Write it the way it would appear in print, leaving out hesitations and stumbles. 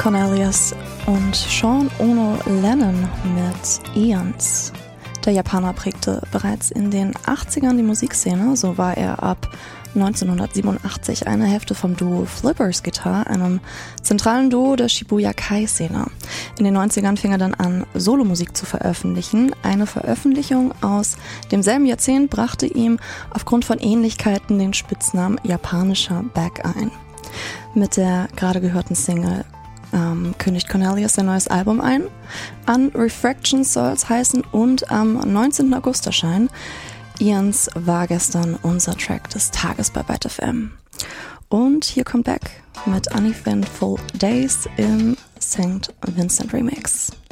Cornelius und Sean Ono Lennon mit Eons. Der Japaner prägte bereits in den 80ern die Musikszene, so war er ab 1987 eine Hälfte vom Duo Flippers Guitar, einem zentralen Duo der Shibuya-Kai-Szene. In den 90ern fing er dann an, Solomusik zu veröffentlichen. Eine Veröffentlichung aus demselben Jahrzehnt brachte ihm aufgrund von Ähnlichkeiten den Spitznamen japanischer Back ein. Mit der gerade gehörten Single kündigt Cornelius sein neues Album ein. Unrefraction soll es heißen und am 19. August erscheinen. Eons war gestern unser Track des Tages bei Byte FM. Und hier kommt Back mit Uneventful Days im St. Vincent Remix.